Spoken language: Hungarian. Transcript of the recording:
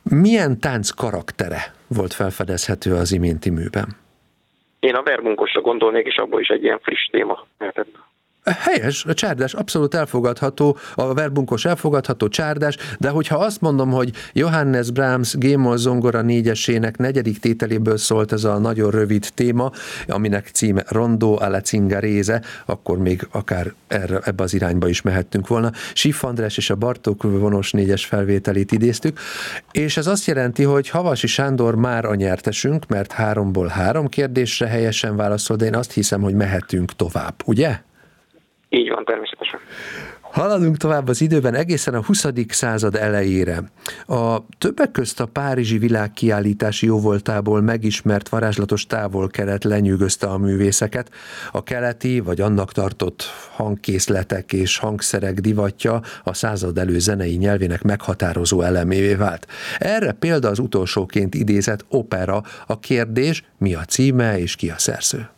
Milyen tánc karaktere volt felfedezhető az iménti műben? Én a verbunkosra gondolnék, és abból is egy ilyen friss téma lehetett. Helyes, a csárdás abszolút elfogadható, a verbunkos elfogadható, csárdás, de hogyha azt mondom, hogy Johannes Brahms G-moll zongora négyesének 4. tételéből szólt ez a nagyon rövid téma, aminek címe Rondó alla Zingarese, akkor még akár ebbe az irányba is mehettünk volna. Schiff András és a Bartók vonos 4-es felvételét idéztük, és ez azt jelenti, hogy Havasi Sándor már a nyertesünk, mert 3-ból 3 kérdésre helyesen válaszol, de én azt hiszem, hogy mehetünk tovább, ugye? Így van, természetesen. Haladunk tovább az időben egészen a 20. század elejére. A többek közt a párizsi világkiállítási jóvoltából megismert varázslatos távol-kelet lenyűgözte a művészeket. A keleti vagy annak tartott hangkészletek és hangszerek divatja a század elő zenei nyelvének meghatározó elemévé vált. Erre példa az utolsóként idézett opera. A kérdés, mi a címe és ki a szerző?